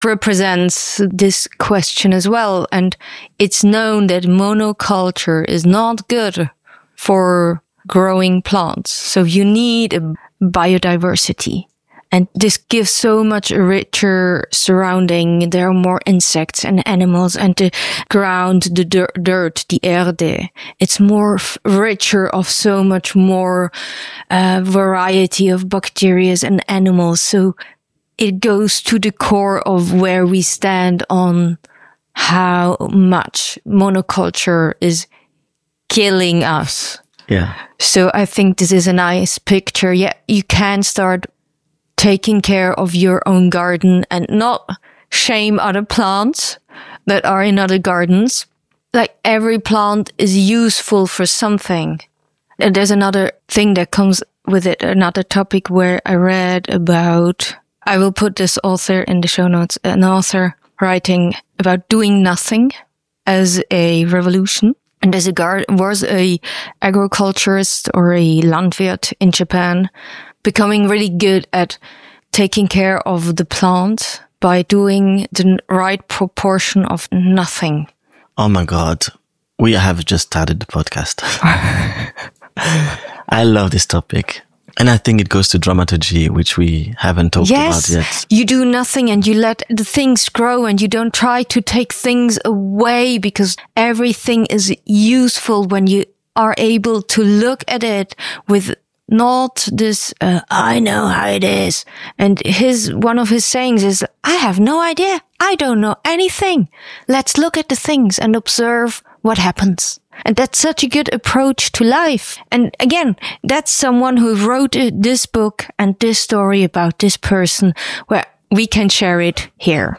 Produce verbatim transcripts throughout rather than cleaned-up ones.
represents this question as well. And it's known that monoculture is not good for growing plants. So you need a biodiversity. And this gives so much richer surrounding. There are more insects and animals, and the ground, the dir- dirt, the erde. It's more f- richer of so much more uh, variety of bacteria and animals. So it goes to the core of where we stand on how much monoculture is killing us. Yeah. So I think this is a nice picture. Yeah, you can start taking care of your own garden and not shame other plants that are in other gardens. Like every plant is useful for something. And there's another thing that comes with it, another topic where I read about, I will put this author in the show notes, an author writing about doing nothing as a revolution. And there's a guard was a agriculturist or a landwirt in Japan, becoming really good at taking care of the plant by doing the right proportion of nothing. Oh my God. We have just started the podcast. I love this topic. And I think it goes to dramaturgy, which we haven't talked yes, about yet. You do nothing and you let the things grow and you don't try to take things away, because everything is useful when you are able to look at it with not this, uh, I know how it is. And his, one of his sayings is, I have no idea. I don't know anything. Let's look at the things and observe what happens. And that's such a good approach to life. And again, that's someone who wrote this book and this story about this person, where we can share it here.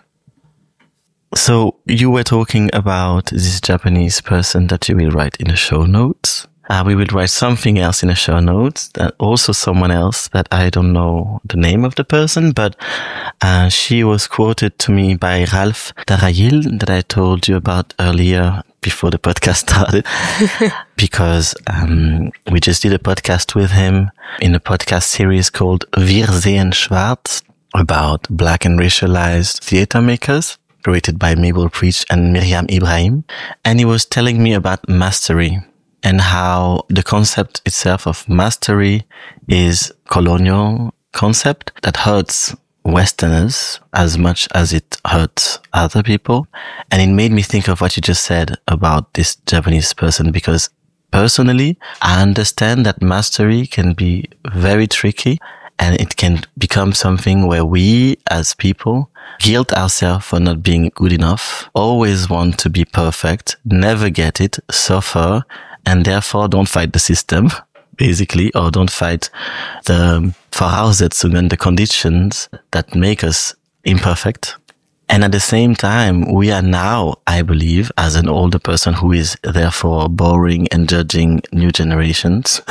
So you were talking about this Japanese person that you will write in the show notes. Uh, we will write something else in the show notes, that also someone else that I don't know the name of the person, but uh, she was quoted to me by Ralph Darayil that I told you about earlier before the podcast started, because um, we just did a podcast with him in a podcast series called Wir sehen schwarz, about black and racialized theater makers, created by Mabel Preach and Miriam Ibrahim. And he was telling me about mastery, and how the concept itself of mastery is colonial concept that hurts Westerners as much as it hurts other people. And it made me think of what you just said about this Japanese person, because personally, I understand that mastery can be very tricky, and it can become something where we as people guilt ourselves for not being good enough, always want to be perfect, never get it, suffer, and therefore don't fight the system, basically, or don't fight the Voraussetzungen, the conditions that make us imperfect. And at the same time, we are now, I believe, as an older person who is therefore boring and judging new generations,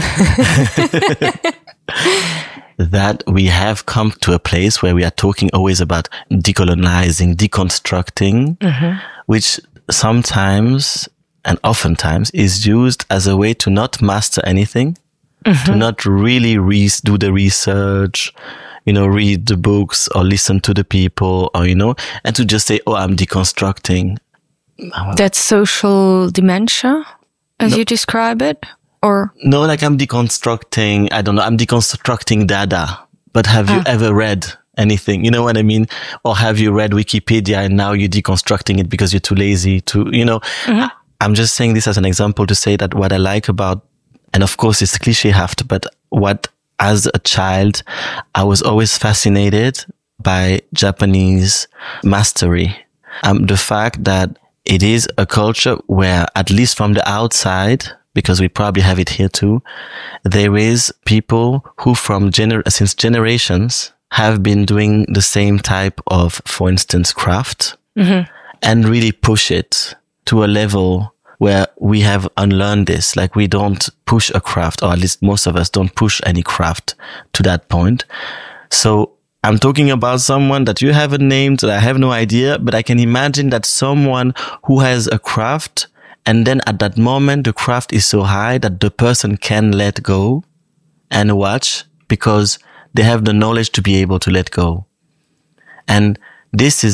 that we have come to a place where we are talking always about decolonizing, deconstructing, mm-hmm. which sometimes and oftentimes is used as a way to not master anything, mm-hmm. to not really re- do the research, you know, read the books or listen to the people, or, you know, and to just say, oh, I'm deconstructing. That's social dementia, as no. you describe it? Or no, like I'm deconstructing, I don't know, I'm deconstructing Dada. But have you ah. ever read anything? You know what I mean? Or have you read Wikipedia and now you're deconstructing it because you're too lazy to, you know, mm-hmm. I'm just saying this as an example to say that what I like about, and of course it's clichéhaft, but what as a child, I was always fascinated by Japanese mastery. Um, the fact that it is a culture where, at least from the outside, because we probably have it here too, there is people who from gener- since generations have been doing the same type of, for instance, craft, mm-hmm. and really push it to a level where we have unlearned this. Like we don't push a craft, or at least most of us don't push any craft to that point. So I'm talking about someone that you haven't named, that I have no idea, but I can imagine that someone who has a craft, and then at that moment, the craft is so high that the person can let go and watch because they have the knowledge to be able to let go. And this is